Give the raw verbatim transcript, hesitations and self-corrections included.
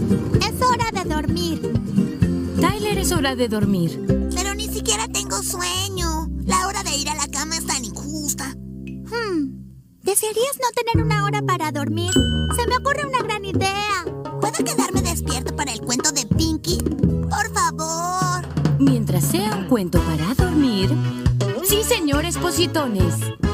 Es hora de dormir. Tyler, es hora de dormir. Pero ni siquiera tengo sueño. La hora de ir a la cama es tan injusta. Hmm. ¿Desearías no tener una hora para dormir? Se me ocurre una gran idea. ¿Puedo quedarme despierto para el cuento de Pinky? Por favor. Mientras sea un cuento para dormir... ¡Sí, señores positones!